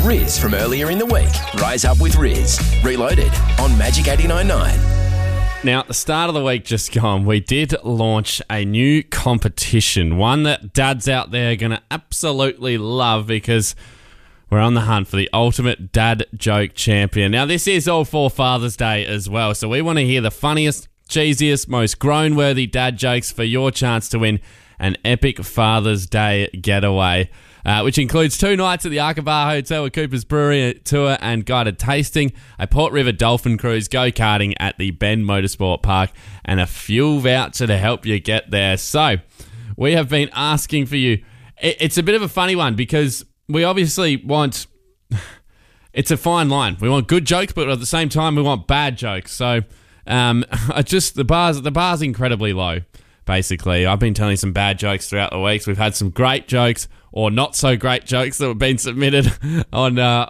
Riz from earlier in the week. Rise up with Riz. Reloaded on Magic 89.9. Now, at the start of the week just gone, we did launch a new competition, one that dads out there are going to absolutely love because we're on the hunt for the ultimate dad joke champion. Now, this is all for Father's Day as well, so we want to hear the funniest, cheesiest, most groan-worthy dad jokes for your chance to win an epic Father's Day getaway, which includes 2 nights at the Aqaba Hotel at Cooper's Brewery tour and guided tasting, a Port River dolphin cruise, go-karting at the Bend Motorsport Park, and a fuel voucher to help you get there. So, we have been asking for you. It's a bit of a funny one because we obviously want... It's a fine line. We want good jokes, but at the same time, we want bad jokes. So, the bar's incredibly low. Basically, I've been telling some bad jokes throughout the weeks. We've had some great jokes or not so great jokes that have been submitted on at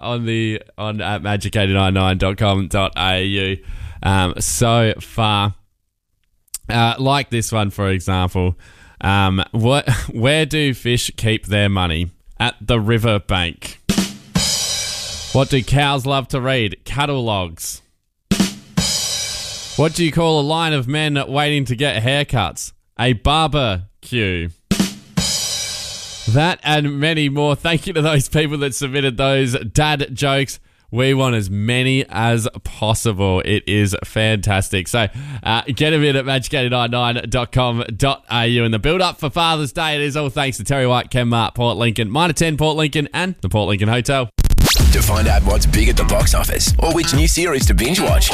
magic899.com.au so far. Like this one, for example. Where do fish keep their money? At the riverbank. What do cows love to read? Cattle logs. What do you call a line of men waiting to get haircuts? A barbecue. That and many more. Thank you to those people that submitted those dad jokes. We want as many as possible. It is fantastic. So get them in at magic899.com.au. And the build-up for Father's Day, it is all thanks to Terry White, Ken Mart, Port Lincoln, Minor 10 Port Lincoln, and the Port Lincoln Hotel. To find out what's big at the box office or which new series to binge watch,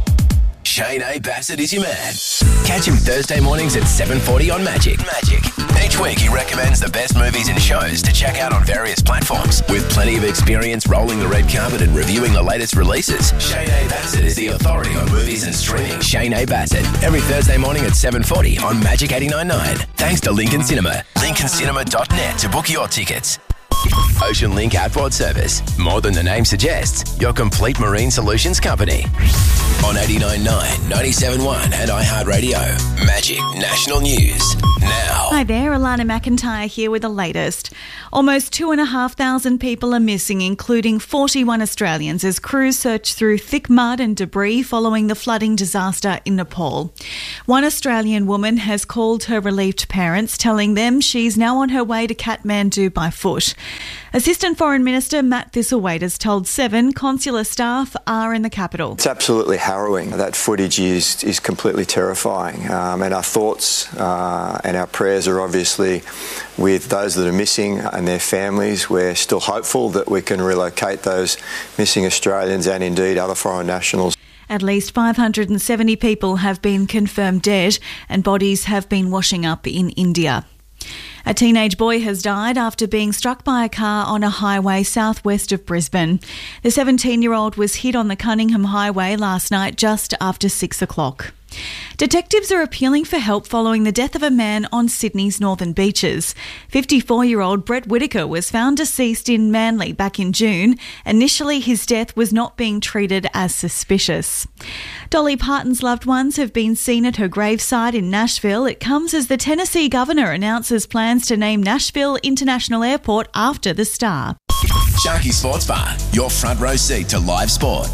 Shane A. Bassett is your man. Catch him Thursday mornings at 7:40 on Magic. Each week he recommends the best movies and shows to check out on various platforms. With plenty of experience rolling the red carpet and reviewing the latest releases, Shane A. Bassett is the authority on movies and streaming. Shane A. Bassett, every Thursday morning at 7:40 on Magic 89.9. Thanks to Lincoln Cinema. LincolnCinema.net to book your tickets. Ocean Link Outboard Service. More than the name suggests, your complete marine solutions company. On 89.9, 97.1 and iHeartRadio. Magic National News. Now. Hi there, Alana McIntyre here with the latest. Almost 2,500 people are missing, including 41 Australians, as crews search through thick mud and debris following the flooding disaster in Nepal. One Australian woman has called her relieved parents, telling them she's now on her way to Kathmandu by foot. Assistant Foreign Minister Matt Thistlethwaite has told Seven consular staff are in the capital. It's absolutely harrowing. That footage is completely terrifying, and our thoughts and our prayers are obviously with those that are missing and their families. We're still hopeful that we can relocate those missing Australians and indeed other foreign nationals. At least 570 people have been confirmed dead and bodies have been washing up in India. A teenage boy has died after being struck by a car on a highway southwest of Brisbane. The 17-year-old was hit on the Cunningham Highway last night just after 6 o'clock. Detectives are appealing for help following the death of a man on Sydney's northern beaches. 54-year-old Brett Whitaker was found deceased in Manly back in June. Initially, his death was not being treated as suspicious. Dolly Parton's loved ones have been seen at her gravesite in Nashville. It comes as the Tennessee governor announces plans to name Nashville International Airport after the star. Sharky Sports Bar, your front row seat to live sport.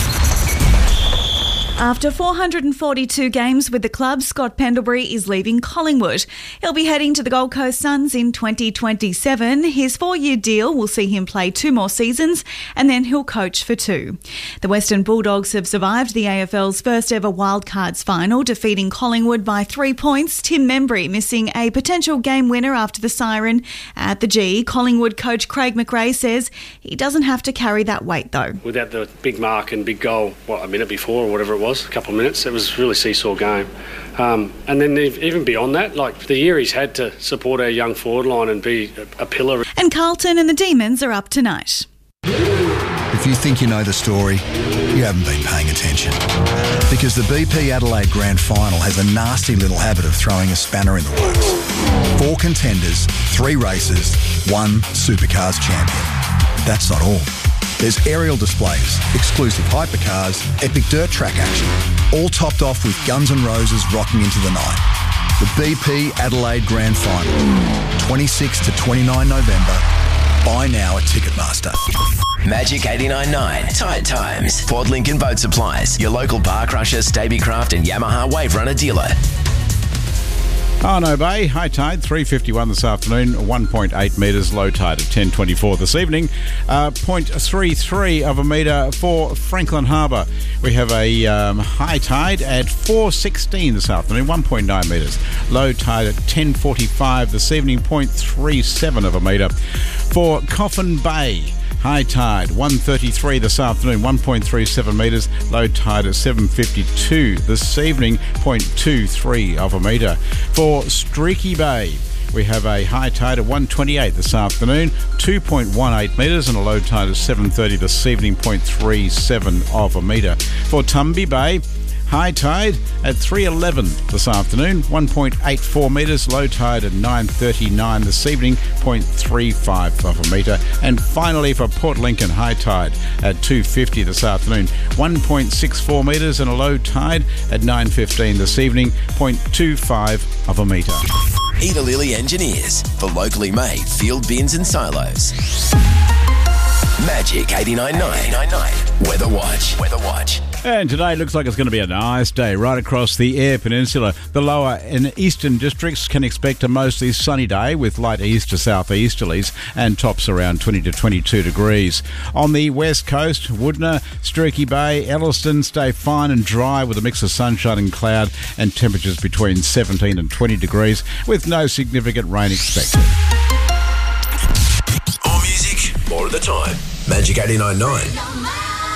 After 442 games with the club, Scott Pendlebury is leaving Collingwood. He'll be heading to the Gold Coast Suns in 2027. His 4-year deal will see him play 2 more seasons and then he'll coach for 2. The Western Bulldogs have survived the AFL's first ever wildcards final, defeating Collingwood by 3 points. Tim Membry missing a potential game winner after the siren at the G. Collingwood coach Craig McRae says he doesn't have to carry that weight though. Without the big mark and big goal, a minute before or whatever it was, a couple of minutes, it was a really seesaw game. And then even beyond that, like the year he's had to support our young forward line and be a pillar. And Carlton and the Demons are up tonight. If you think you know the story, you haven't been paying attention. Because the BP Adelaide Grand Final has a nasty little habit of throwing a spanner in the works. 4 contenders, 3 races, 1 Supercars champion. That's not all. There's aerial displays, exclusive hypercars, epic dirt track action, all topped off with Guns N' Roses rocking into the night. The BP Adelaide Grand Final, 26 to 29 November. Buy now at Ticketmaster. Magic 89.9. Tide Times. Ford Lincoln Boat Supplies. Your local Bar Crusher, Stabicraft and Yamaha Wave Runner dealer. Arno Bay, high tide 3:51 this afternoon, 1.8 metres, low tide at 10:24 this evening, 0.33 of a metre for Franklin Harbour. We have a high tide at 4:16 this afternoon, 1.9 metres, low tide at 10:45 this evening, 0.37 of a metre for Coffin Bay. High tide, 1:33 this afternoon, 1.37 metres. Low tide at 7:52 this evening, 0.23 of a metre. For Streaky Bay, we have a high tide at 1:28 this afternoon, 2.18 metres, and a low tide at 7:30 this evening, 0.37 of a metre. For Tumby Bay, high tide at 3:11 this afternoon, 1.84 metres, low tide at 9:39 this evening, 0.35 of a metre. And finally for Port Lincoln, high tide at 2:50 this afternoon, 1.64 metres, and a low tide at 9:15 this evening, 0.25 of a metre. Eda Lilly Engineers for locally made field bins and silos. Magic 89.9. Weather Watch. And today looks like it's going to be a nice day right across the Eyre Peninsula. The lower and eastern districts can expect a mostly sunny day with light east to southeasterlies and tops around 20 to 22 degrees. On the west coast, Woodner, Streaky Bay, Elliston stay fine and dry with a mix of sunshine and cloud and temperatures between 17 and 20 degrees with no significant rain expected. More music, more of the time. Magic 89.9.